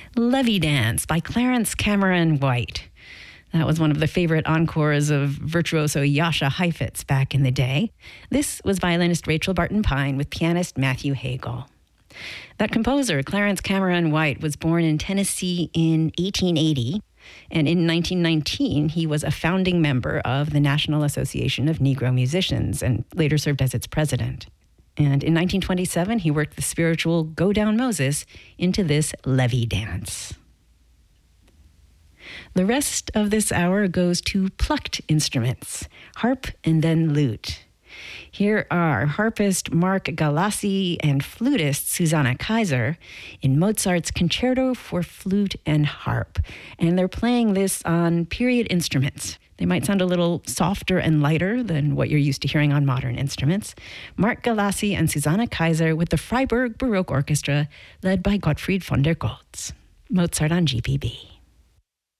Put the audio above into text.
Levee Dance by Clarence Cameron White. That was one of the favorite encores of virtuoso Jascha Heifetz back in the day. This was violinist Rachel Barton Pine with pianist Matthew Hagel. That composer, Clarence Cameron White, was born in Tennessee in 1880, and in 1919 he was a founding member of the National Association of Negro Musicians and later served as its president. And in 1927 he worked the spiritual Go Down Moses into this levee dance. The rest of this hour goes to plucked instruments, harp and then lute. Here are harpist Mark Galassi and flutist Susanna Kaiser in Mozart's Concerto for Flute and Harp. And they're playing this on period instruments. They might sound a little softer and lighter than what you're used to hearing on modern instruments. Mark Galassi and Susanna Kaiser with the Freiburg Baroque Orchestra, led by Gottfried von der Goltz. Mozart on GPB.